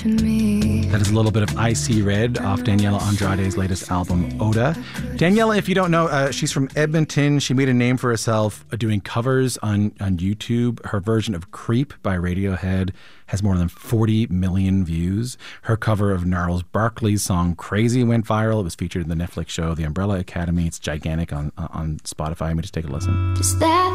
to me. That is a little bit of I See Red off Daniela Andrade's latest album, Oda. Daniela, if you don't know, she's from Edmonton. She made a name for herself doing covers on YouTube. Her version of Creep by Radiohead has more than 40 million views. Her cover of Gnarls Barkley's song Crazy went viral. It was featured in the Netflix show The Umbrella Academy. It's gigantic on Spotify. Let me just take a listen. Just that